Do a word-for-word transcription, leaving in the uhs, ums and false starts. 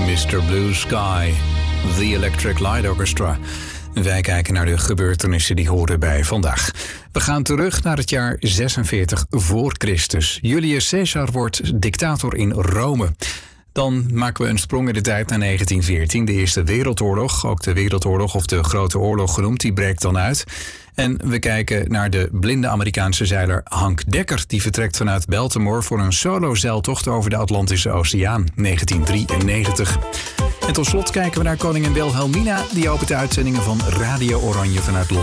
mister Blue Sky, The Electric Light Orchestra. Wij kijken naar de gebeurtenissen die horen bij vandaag. We gaan terug naar het jaar zesenveertig voor Christus. Julius Caesar wordt dictator in Rome. Dan maken we een sprong in de tijd naar negentien veertien, de Eerste Wereldoorlog. Ook de Wereldoorlog, of de Grote Oorlog genoemd, die breekt dan uit. En we kijken naar de blinde Amerikaanse zeiler Hank Dekker. Die vertrekt vanuit Baltimore voor een solo-zeiltocht over de Atlantische Oceaan, negentien drieënnegentig. En tot slot kijken we naar koningin Wilhelmina. Die opent de uitzendingen van Radio Oranje vanuit Londen.